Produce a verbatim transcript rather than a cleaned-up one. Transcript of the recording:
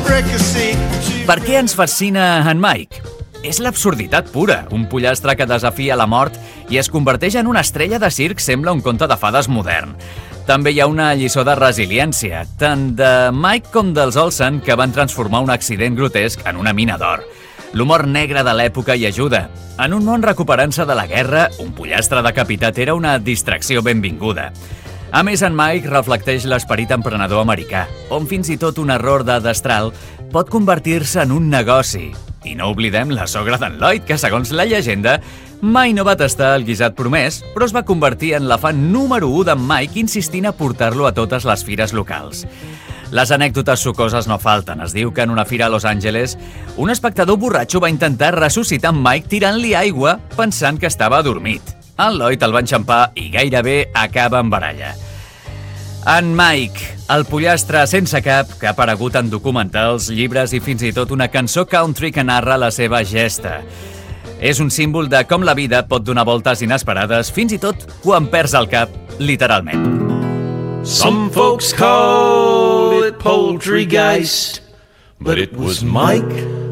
Per què ens fascina en Mike? És l'absurditat pura. Un pollastre que desafia la mort i es converteix en una estrella de circ sembla un conte de fades modern. També hi ha una lliçó de resiliència, tant de Mike com dels Olsen, que van transformar un accident grotesc en una mina d'or. L'humor negre de l'època hi ajuda. En un món recuperant-se de la guerra, un pollastre decapitat era una distracció benvinguda. A més, en Mike reflecteix l'esperit emprenedor americà, on fins i tot un error de destral pot convertir-se en un negoci. I no oblidem la sogra d'en Lloyd, que, segons la llegenda, mai no va tastar el guisat promès, però es va convertir en la fan número u d'en Mike, insistint a portar-lo a totes les fires locals. Les anècdotes sucoses no falten. Es diu que en una fira a Los Angeles, un espectador borratxo va intentar ressuscitar en Mike tirant-li aigua pensant que estava adormit. En Lloyd el va enxampar i gairebé acaba en baralla. En Mike, el pollastre sense cap, que ha aparegut en documentals, llibres i fins i tot una cançó country que narra la seva gesta. És un símbol de com la vida pot donar voltes inesperades, fins i tot quan perds el cap, literalment. Some folks call it poltergeist, but it was Mike